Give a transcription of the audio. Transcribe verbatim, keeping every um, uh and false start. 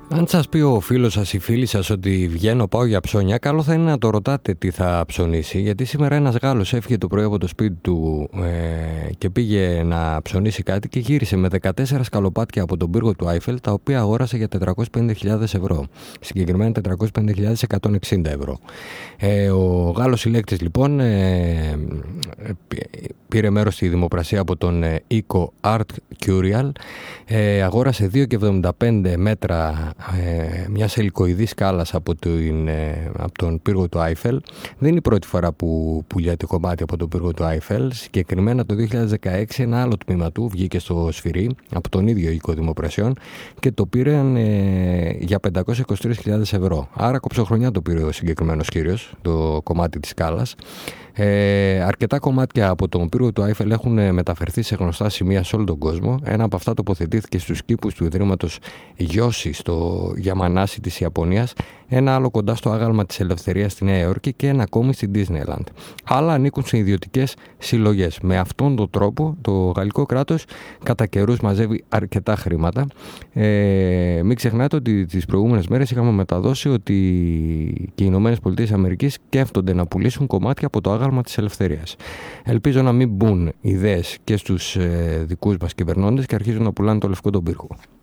Αν σας πει ο φίλος σας ή φίλη σας ότι βγαίνω, πάω για ψώνια, καλό θα είναι να το ρωτάτε τι θα ψωνίσει, γιατί σήμερα ένας Γάλλος έφυγε το πρωί από το σπίτι του ε, και πήγε να ψωνίσει κάτι και γύρισε με δεκατέσσερα σκαλοπάτια από τον πύργο του Άιφελ, τα οποία αγόρασε για τετρακόσιες πενήντα χιλιάδες ευρώ, συγκεκριμένα τετρακόσιες πενήντα χιλιάδες εκατόν εξήντα ευρώ. Ε, ο Γάλλος συλλέκτης λοιπόν ε, πήρε μέρος στη δημοπρασία από τον ε, οίκο Art Curial, ε, αγόρασε δύο κόμμα εβδομήντα πέντε μέτρα Ε, μια ελικοειδή σκάλας από, την, ε, από τον πύργο του Άιφελ. Δεν είναι η πρώτη φορά που πουλιάται κομμάτι από τον πύργο του Άιφελ. Συγκεκριμένα το δύο χιλιάδες δεκαέξι ένα άλλο τμήμα του βγήκε στο Σφυρί από τον ίδιο οίκο δημοπρασιών και το πήραν ε, για πεντακόσιες είκοσι τρεις χιλιάδες ευρώ. Άρα κοψοχρονιά το πήρε ο συγκεκριμένος κύριος, το κομμάτι της σκάλας. Ε, αρκετά κομμάτια από τον πύργο του Άιφελ έχουν μεταφερθεί σε γνωστά σημεία σε όλο τον κόσμο. Ένα από αυτά τοποθετήθηκε στους κήπους του Ιδρύματος Γιώσι στο Γιαμανάσι της Ιαπωνίας, ένα άλλο κοντά στο άγαλμα της Ελευθερίας στη Νέα Υόρκη και ένα ακόμη στην Disneyland. Άλλα ανήκουν σε ιδιωτικές συλλογές. Με αυτόν τον τρόπο το γαλλικό κράτος κατά καιρούς μαζεύει αρκετά χρήματα. Ε, μην ξεχνάτε ότι τις προηγούμενες μέρες είχαμε μεταδώσει ότι και οι Ηνωμένες Πολιτείες Αμερικής σκέφτονται να πουλήσουν κομμάτια από το άγαλμα της Ελευθερίας. Ελπίζω να μην μπουν ιδέες και στους ε, δικούς μας κυβερνώντες και αρχίζουν να πουλάνε το λευκό τον πύργο.